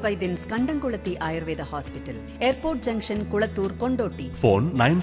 വൈദ്യൻസ് കണ്ടംകുളത്തി Ayurveda hospital, airport junction, Kulathur, Kondotty. Phone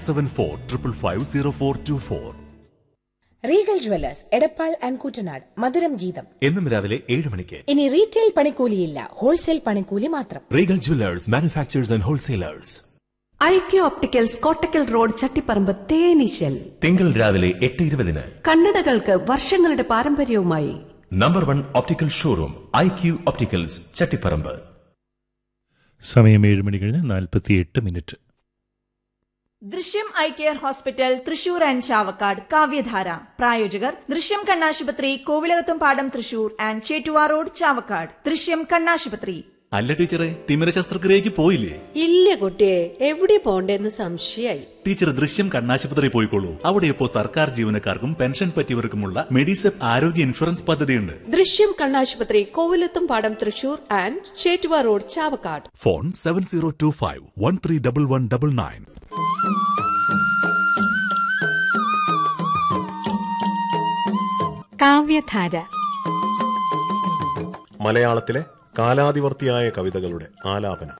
9745550424. Regal jewellers Edappal and Koottanad. മധുരം ഗീതം എന്നും രാവിലെ 7 മണിക്ക്. ഇനി റീറ്റെയിൽ പണിക്കൂലിയില്ല, ഹോൾസെയിൽ പണിക്കൂലി മാത്രം. Regal jewellers, manufacturers and wholesalers. IQ opticals, Kottakkal road, Chattiparamba, തേനീശൽ. തിങ്കൾ രാവിലെ 8:20. കണ്ണടകൾക്ക് വർഷങ്ങളുടെ പാരമ്പര്യവുമായി number 1 optical showroom IQ opticals, Chattiparamba. സമയം 7:48. ദൃശ്യം eye care hospital Thrissur and Chavakkad. കാവ്യധാര പ്രായോജകർ ദൃശ്യം കണ്ണാശുപത്രി, കോവിലകത്തും പാടം, തൃശൂർ ആൻഡ് ചേറ്റുവാ റോഡ്, ചാവക്കാട്. ദൃശ്യം കണ്ണാശുപത്രി. അല്ല ടീച്ചറെ, തിമിര ശസ്ത്രക്രിയക്ക് പോയില്ലേ? ഇല്ല കുട്ടിയെ, എവിടെ പോണ്ടേന്ന് സംശയായി. ടീച്ചർ ദൃശ്യം കണ്ണാശുപത്രി പോയിക്കോളൂ. അവിടെ ഇപ്പോൾ സർക്കാർ ജീവനക്കാർക്കും പെൻഷൻ പറ്റിയവർക്കുമുള്ള മെഡിസെപ് ആരോഗ്യ ഇൻഷുറൻസ് പദ്ധതിയുണ്ട്. ദൃശ്യം കണ്ണാശുപത്രി, കോവിലത്തും പാടം, Thrissur and Chettuva road, Chavakkad. Phone 7025131199. കാവ്യധാര. മലയാളത്തിലെ കാലാതിവർത്തിയായ കവിതകളുടെ ആലാപനം.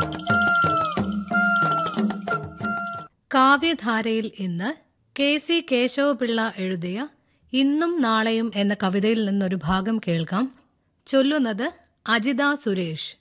കാവ്യധാരയിൽ ഇന്ന് KC കേശവപിള്ള എഴുതിയ ഇന്നും നാളെയും എന്ന കവിതയിൽ നിന്നൊരു ഭാഗം കേൾക്കാം. ചൊല്ലുന്നത് അജിത സുരേഷ്.